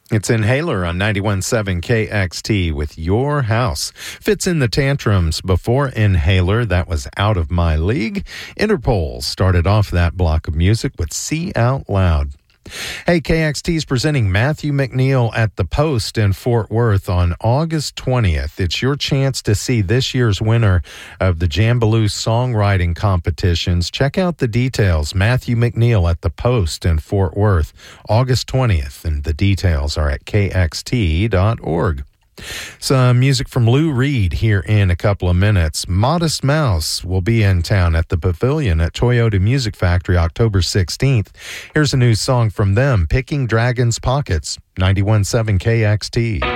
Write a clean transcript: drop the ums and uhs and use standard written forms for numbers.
It's Inhaler on 91.7 KXT with Your House. Fits in the Tantrums before Inhaler. That was Out of My League. Interpol started off that block of music with See Out Loud. Hey, KXT is presenting Matthew McNeil at the Post in Fort Worth on August 20th. It's your chance to see this year's winner of the Jambaloo songwriting competitions. Check out the details. Matthew McNeil at the Post in Fort Worth, August 20th, and the details are at kxt.org. Some music from Lou Reed here in a couple of minutes. Modest Mouse will be in town at the Pavilion at Toyota Music Factory October 16th. Here's a new song from them, Picking Dragon's Pockets, 91.7 KXT.